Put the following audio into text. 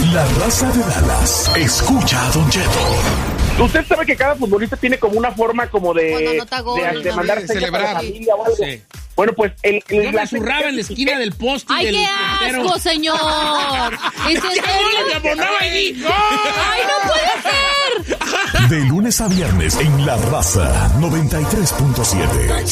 La Raza de Dallas escucha a Don Cheto. Usted sabe que cada futbolista tiene como una forma como de mandar celebrar a la familia o algo. Sí. Bueno, pues yo me zurraba en la esquina del poste. ¡Ay, del qué portero. asco, señor! ¿Es en serio? ¡Me abonaba y dijo! ¡Ay, no puede ser! De lunes a viernes en La Raza 93.7.